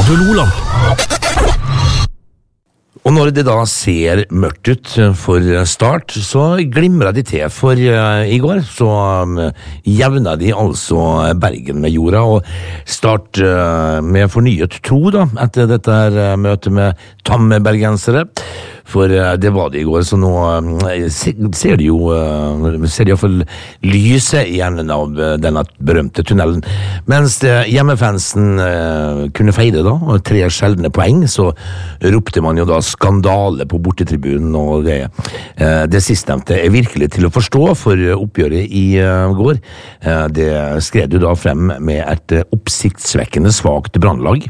Radio Loland. Og når det da ser mørkt ut for Start, så glimrer de til, for i går så jevna de altså Bergen med jorda, og Start med fornyet tro da, etter dette her møtet med tamme bergensere. For det var det i går, så nå ser de jo i hvert fall lyset i enden av denne berømte tunnelen. Mens hjemmefansen kunne feire da, og 3 sjeldne poeng, så ropte man jo da skandale på bortetribunen, og det sistnevnte virkelig til å forstå, for oppgjøret i går. Det skred jo da frem med et oppsiktsvekkende svagt brannlag.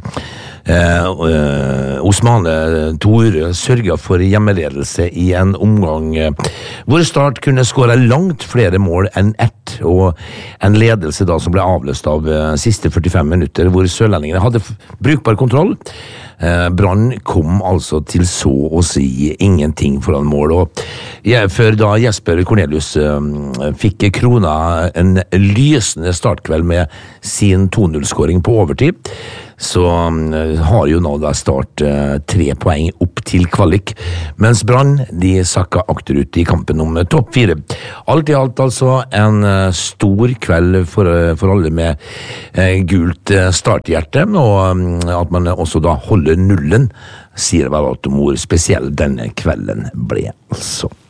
Osmane Thor sørget for hjemmeledelse i en omgang hvor Start kunne skåre langt flere mål enn ett, og en ledelse da som ble avløst av siste 45 minutter, hvor sørlendingene hadde brukbar kontroll. Brann kom altså til så å si ingenting foran mål, og før da Jesper Cornelius fikk krona en lysende startkveld med sin 2-0-skåring på overtid, så har jo nå da Start 3 poeng opp til kvalik, mens Brann de sakka akterut i kampen om topp 4. Alt i alt altså en stor kveld for alle med gult starthjerte, og at man også da holder nullen, sier vel at hvor spesiell denne kvelden ble, altså.